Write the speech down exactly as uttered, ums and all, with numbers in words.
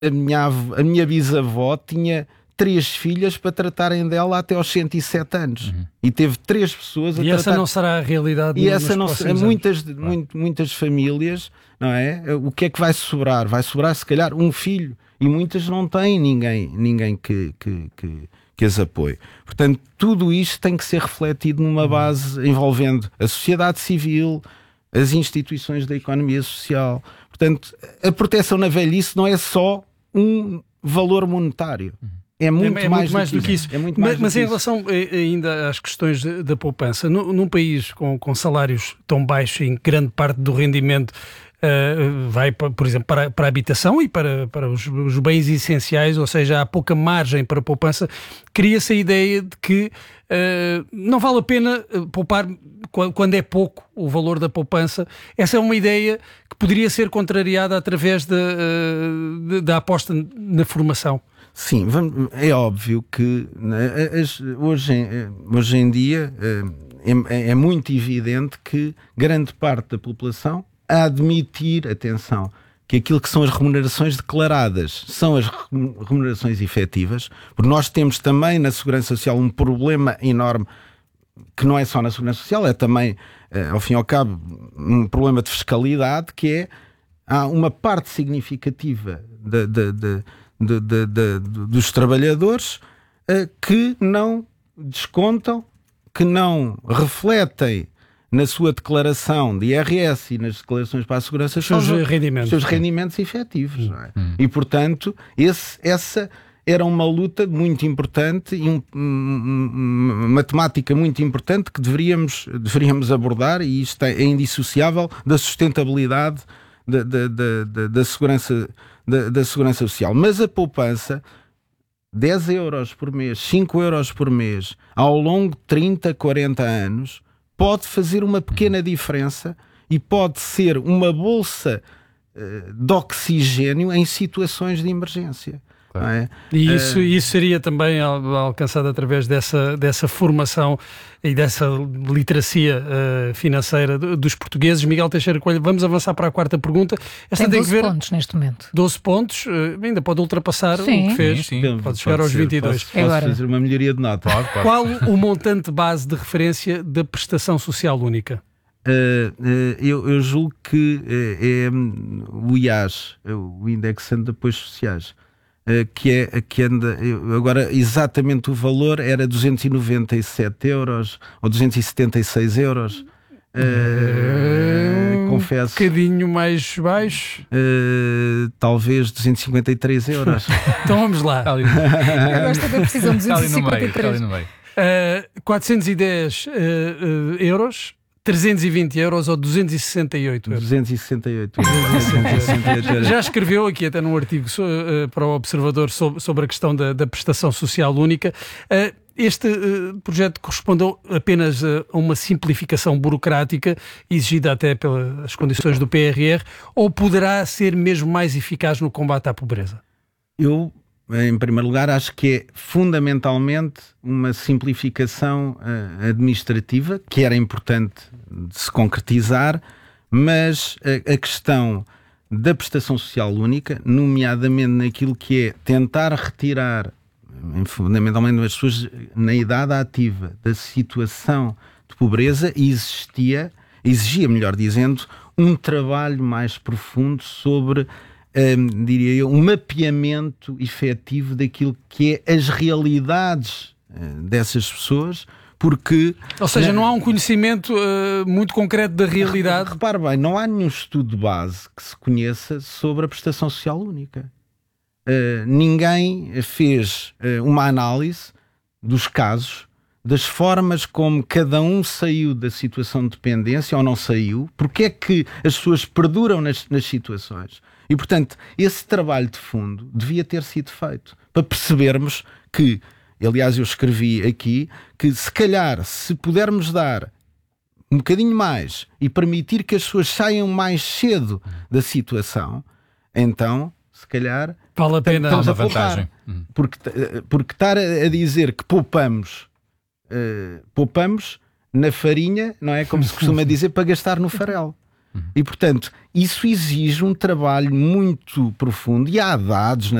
a minha, avó, a minha bisavó tinha três filhas para tratarem dela até aos cento e sete anos. Uhum. E teve três pessoas a e tratar... essa não será a realidade. E essa não será. Muitas, claro. muito, muitas famílias, não é? O que é que vai sobrar? Vai sobrar, se calhar, um filho. E muitas não têm ninguém, ninguém que, que, que, que as apoie. Portanto, tudo isto tem que ser refletido numa base envolvendo a sociedade civil, as instituições da economia social. Portanto, a proteção na velhice não é só um valor monetário. É muito, é, é mais, muito mais do, do que isso. isso. É muito mas mais mas do em que relação isso. ainda às questões de, da poupança, num, num país com, com salários tão baixos, em grande parte do rendimento uh, vai, por exemplo, para, para a habitação e para, para os, os bens essenciais, ou seja, há pouca margem para a poupança, cria-se a ideia de que uh, não vale a pena poupar quando é pouco o valor da poupança. Essa é uma ideia que poderia ser contrariada através da, uh, da aposta na formação. Sim, é óbvio que hoje, hoje em dia é, é muito evidente que grande parte da população a admitir, atenção, que aquilo que são as remunerações declaradas são as remunerações efetivas, porque nós temos também na Segurança Social um problema enorme, que não é só na Segurança Social, é também, ao fim e ao cabo, um problema de fiscalidade, que é, há uma parte significativa da... de, de, De, de, de, de, dos trabalhadores uh, que não descontam, que não refletem na sua declaração de I R S e nas declarações para a segurança os seus social, rendimentos, seus rendimentos efetivos. Não é? Hum. E, portanto, esse, essa era uma luta muito importante e um, um, uma temática muito importante que deveríamos, deveríamos abordar, e isto é indissociável da sustentabilidade da, da, da, da, da segurança Da, da segurança social. Mas a poupança, dez euros por mês, cinco euros por mês, ao longo de trinta, quarenta anos, pode fazer uma pequena diferença e pode ser uma bolsa uh, de oxigênio em situações de emergência. Não é? E isso, uh... isso seria também alcançado através dessa, dessa formação e dessa literacia uh, financeira dos portugueses. Miguel Teixeira Coelho, vamos avançar para a quarta pergunta. Esta tem doze tem que ver... pontos neste momento. doze pontos, uh, ainda pode ultrapassar sim. o que fez. Sim, sim. Pode chegar pode aos ser, vinte e dois. Posso, posso fazer uma melhoria de nota. Pode, pode. Qual o montante base de referência da prestação social única? Uh, uh, eu, eu julgo que uh, é um, o I A S, o Indexante de Apoios Sociais. Uh, que é que anda agora exatamente o valor era duzentos e noventa e sete euros ou duzentos e setenta e seis euros. Uh, um confesso. Um bocadinho mais baixo. Uh, talvez duzentos e cinquenta e três euros. Então vamos lá. Eu gosto da precisão de duzentos e cinquenta e três. Uh, quatrocentos e dez uh, uh, euros. trezentos e vinte euros ou duzentos e sessenta e oito euros? duzentos e sessenta e oito euros. Já escreveu aqui até num artigo uh, para o Observador sobre, sobre a questão da, da prestação social única. Uh, este uh, projeto correspondeu apenas uh, a uma simplificação burocrática exigida até pelas condições do P R R, ou poderá ser mesmo mais eficaz no combate à pobreza? Eu... Em primeiro lugar, acho que é fundamentalmente uma simplificação uh, administrativa, que era importante de se concretizar, mas a, a questão da prestação social única, nomeadamente naquilo que é tentar retirar, fundamentalmente as pessoas na idade ativa, da situação de pobreza, existia, exigia, melhor dizendo, um trabalho mais profundo sobre... Um, diria eu, um mapeamento efetivo daquilo que é as realidades uh, dessas pessoas, porque... Ou seja, na... não há um conhecimento uh, muito concreto da realidade. Repare bem, não há nenhum estudo de base que se conheça sobre a prestação social única. Uh, ninguém fez uh, uma análise dos casos, das formas como cada um saiu da situação de dependência ou não saiu, porque é que as pessoas perduram nas, nas situações. E, portanto, esse trabalho de fundo devia ter sido feito para percebermos que, aliás, eu escrevi aqui, que se calhar, se pudermos dar um bocadinho mais e permitir que as pessoas saiam mais cedo da situação, então, se calhar, vale a pena estamos a vantagem. Porque, porque estar a dizer que poupamos, uh, poupamos na farinha, não é como se costuma dizer, para gastar no farelo. E, portanto, isso exige um trabalho muito profundo, e há dados